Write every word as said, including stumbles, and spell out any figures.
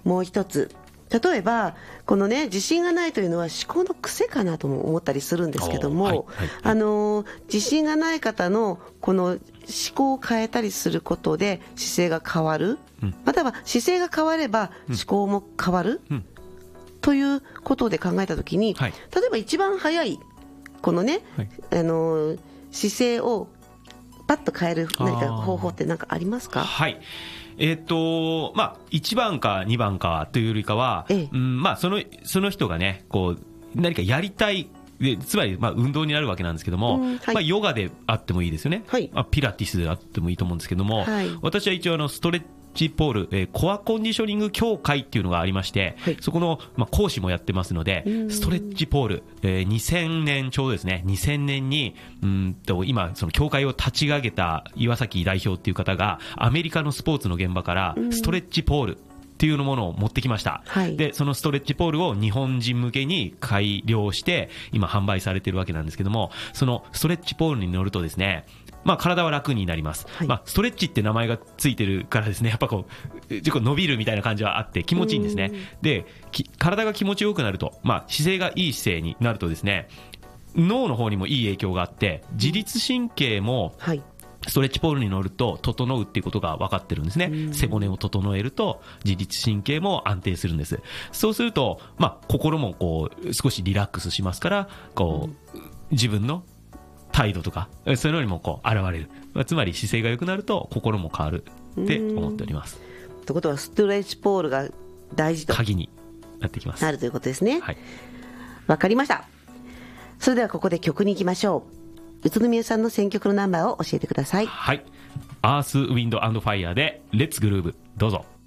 もう一つ、例えばこのね、自信がないというのは思考の癖かなとも思ったりするんですけども、はいはいはい、あの自信がない方のこの思考を変えたりすることで姿勢が変わる、うん、または姿勢が変われば思考も変わる、うん、ということで考えたときに、はい、例えば一番早いこのね、はい、あの姿勢をパッと変える何か方法って何かありますか？ はい、えーとまあ、いちばんかにばんかというよりかは、ええ、うんまあ、その、その人がねこう何かやりたいで、つまりまあ運動になるわけなんですけども、うんはいまあ、ヨガであってもいいですよね、はいまあ、ピラティスであってもいいと思うんですけども、はい、私は一応あのストレッチポール、えー、コアコンディショニング協会っていうのがありまして、はい、そこの、まあ、講師もやってますので、ストレッチポール、えー、にせんねんちょうどですね、にせんねんにうんと今その協会を立ち上げた岩崎代表っていう方がアメリカのスポーツの現場からストレッチポールっていうものを持ってきました、はい、でそのストレッチポールを日本人向けに改良して今販売されているわけなんですけども、そのストレッチポールに乗るとですね、まあ、体は楽になります、はいまあ、ストレッチって名前がついてるからですね、やっぱこう結構伸びるみたいな感じはあって気持ちいいんですね。で体が気持ちよくなると、まあ、姿勢がいい姿勢になるとですね、脳の方にもいい影響があって自律神経も、はいストレッチポールに乗ると整うっていうことが分かってるんですね。背骨を整えると自律神経も安定するんです。そうすると、まあ、心もこう少しリラックスしますから、こう自分の態度とかそういうのにもこう現れる、まあ、つまり姿勢が良くなると心も変わるって思っております。 ということはストレッチポールが大事と鍵になってきます。 なるということですね。 はい、 わかりました。それではここで曲に行きましょう。宇都宮さんの選曲のナンバーを教えてください。 はい、アースウィンドアンドファイヤーでレッツグルーブ、どうぞ。